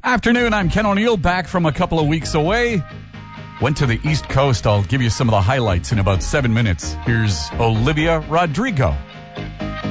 Afternoon, I'm Ken O'Neill, back from a couple of weeks away. Went to the East Coast. I'll give you some of the highlights in about 7 minutes. Here's Olivia Rodrigo.